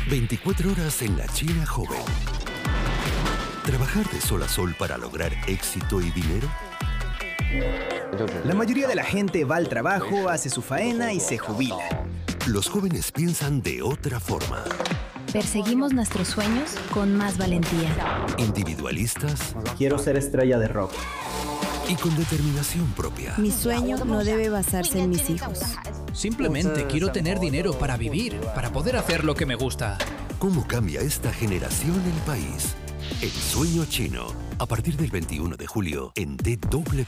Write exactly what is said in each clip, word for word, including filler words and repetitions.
veinticuatro horas en la China joven. ¿Trabajar de sol a sol para lograr éxito y dinero? La mayoría de la gente va al trabajo, hace su faena y se jubila. Los jóvenes piensan de otra forma. Perseguimos nuestros sueños con más valentía. Individualistas. Quiero ser estrella de rock. Y con determinación propia. Mi sueño no debe basarse en mis hijos. Simplemente quiero tener dinero para vivir, para poder hacer lo que me gusta. ¿Cómo cambia esta generación el país? El sueño chino, a partir del veintiuno de julio en D W.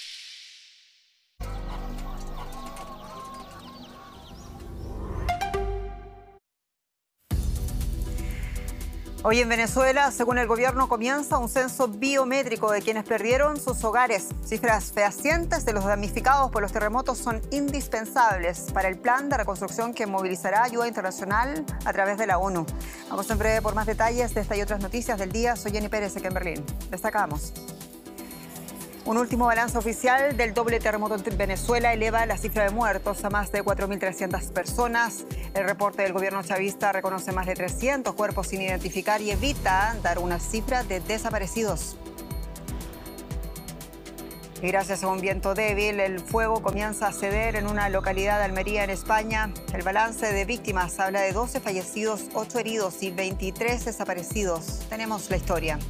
Hoy en Venezuela, según el gobierno, comienza un censo biométrico de quienes perdieron sus hogares. Cifras fehacientes de los damnificados por los terremotos son indispensables para el plan de reconstrucción que movilizará ayuda internacional a través de la ONU. Vamos en breve por más detalles de esta y otras noticias del día. Soy Jenny Pérez, aquí en Berlín. Destacamos. Un último balance oficial del doble terremoto en Venezuela eleva la cifra de muertos a más de cuatro mil trescientas personas. El reporte del gobierno chavista reconoce más de trescientos cuerpos sin identificar y evita dar una cifra de desaparecidos. Y gracias a un viento débil, el fuego comienza a ceder en una localidad de Almería, en España. El balance de víctimas habla de doce fallecidos, ocho heridos y veintitrés desaparecidos. Tenemos la historia.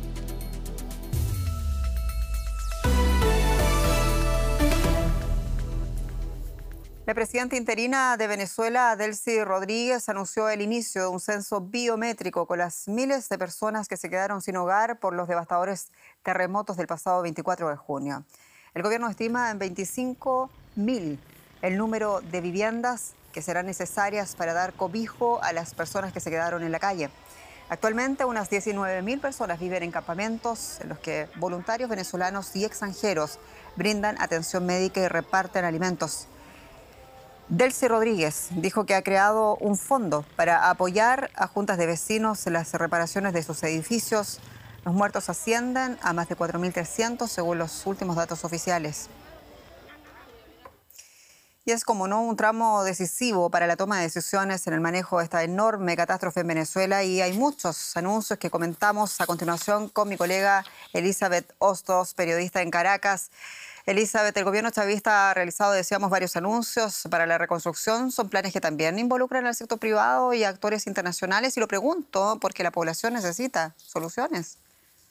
La presidenta interina de Venezuela, Delcy Rodríguez, anunció el inicio de un censo biométrico con las miles de personas que se quedaron sin hogar por los devastadores terremotos del pasado veinticuatro de junio. El gobierno estima en veinticinco mil el número de viviendas que serán necesarias para dar cobijo a las personas que se quedaron en la calle. Actualmente, unas diecinueve mil personas viven en campamentos en los que voluntarios venezolanos y extranjeros brindan atención médica y reparten alimentos. Delcy Rodríguez dijo que ha creado un fondo para apoyar a juntas de vecinos en las reparaciones de sus edificios. Los muertos ascienden a más de cuatro mil trescientos según los últimos datos oficiales. Y es, como no, un tramo decisivo para la toma de decisiones en el manejo de esta enorme catástrofe en Venezuela, y hay muchos anuncios que comentamos a continuación con mi colega Elizabeth Hostos, periodista en Caracas. Elizabeth, el gobierno chavista ha realizado, decíamos, varios anuncios para la reconstrucción. Son planes que también involucran al sector privado y actores internacionales. Y lo pregunto porque la población necesita soluciones.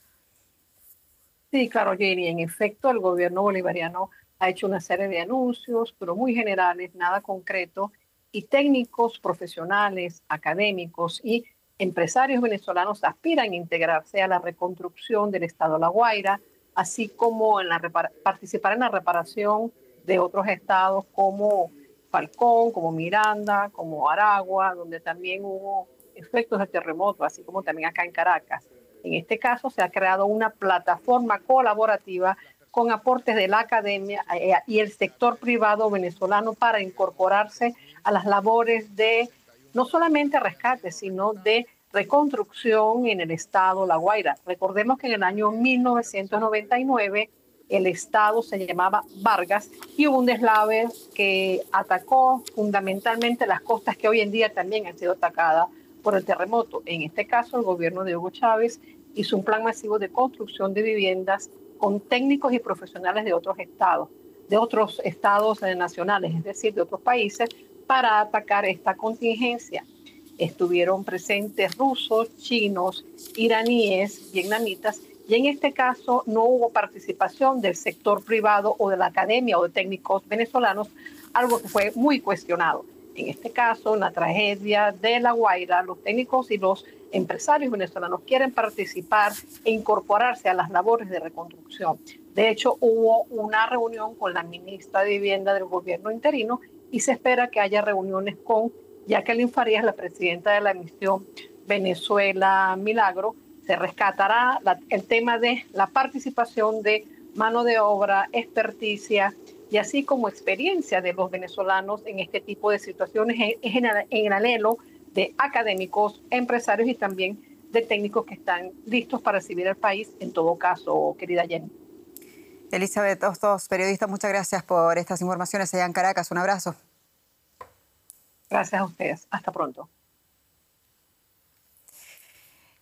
Sí, claro, Jenny. En efecto, el gobierno bolivariano ha hecho una serie de anuncios, pero muy generales, nada concreto. Y técnicos, profesionales, académicos y empresarios venezolanos aspiran a integrarse a la reconstrucción del estado La Guaira, así como en la participar en la reparación de otros estados como Falcón, como Miranda, como Aragua, donde también hubo efectos de terremoto, así como también acá en Caracas. En este caso se ha creado una plataforma colaborativa con aportes de la academia y el sector privado venezolano para incorporarse a las labores de no solamente rescate, sino de reconstrucción en el estado La Guaira. Recordemos que en el año mil novecientos noventa y nueve el estado se llamaba Vargas y hubo un deslave que atacó fundamentalmente las costas que hoy en día también han sido atacadas por el terremoto. En este caso, el gobierno de Hugo Chávez hizo un plan masivo de construcción de viviendas con técnicos y profesionales de otros estados, de otros estados nacionales, es decir, de otros países, para atacar esta contingencia. Estuvieron presentes rusos, chinos, iraníes, vietnamitas, y en este caso no hubo participación del sector privado o de la academia o de técnicos venezolanos, algo que fue muy cuestionado. En este caso, en la tragedia de La Guaira, los técnicos y los empresarios venezolanos quieren participar e incorporarse a las labores de reconstrucción. De hecho, hubo una reunión con la ministra de Vivienda del gobierno interino y se espera que haya reuniones con Jacqueline Farías, la presidenta de la misión Venezuela Milagro. Se rescatará la, el tema de la participación de mano de obra, experticia y así como experiencia de los venezolanos en este tipo de situaciones en, en, en el anhelo de académicos, empresarios y también de técnicos que están listos para recibir al país en todo caso, querida Jenny. Elizabeth Hostos, periodista, muchas gracias por estas informaciones allá en Caracas. Un abrazo. Gracias a ustedes. Hasta pronto.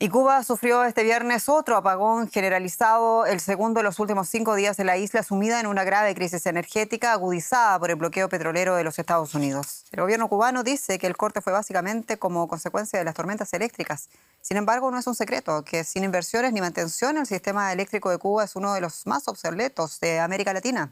Y Cuba sufrió este viernes otro apagón generalizado, el segundo de los últimos cinco días de la isla, sumida en una grave crisis energética agudizada por el bloqueo petrolero de los Estados Unidos. El gobierno cubano dice que el corte fue básicamente como consecuencia de las tormentas eléctricas. Sin embargo, no es un secreto que sin inversiones ni mantención el sistema eléctrico de Cuba es uno de los más obsoletos de América Latina.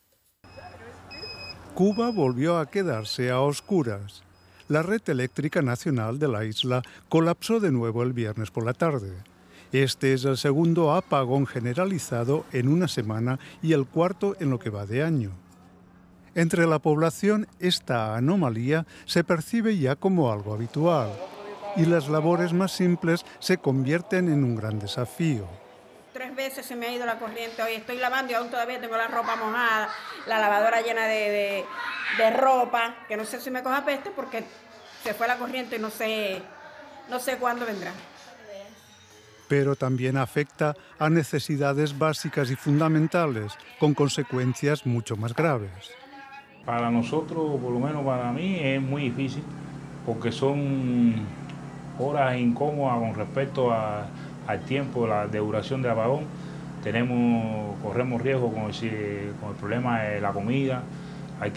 Cuba volvió a quedarse a oscuras. La red eléctrica nacional de la isla colapsó de nuevo el viernes por la tarde. Este es el segundo apagón generalizado en una semana y el cuarto en lo que va de año. Entre la población, esta anomalía se percibe ya como algo habitual y las labores más simples se convierten en un gran desafío. Tres veces se me ha ido la corriente hoy, estoy lavando y aún todavía tengo la ropa mojada, la lavadora llena de, de, de ropa, que no sé si me coja peste porque se fue la corriente y no sé, no sé cuándo vendrá. Pero también afecta a necesidades básicas y fundamentales, con consecuencias mucho más graves. Para nosotros, por lo menos para mí, es muy difícil, porque son horas incómodas con respecto a al tiempo la, de duración del apagón. Tenemos, corremos riesgo con el, con el problema de la comida,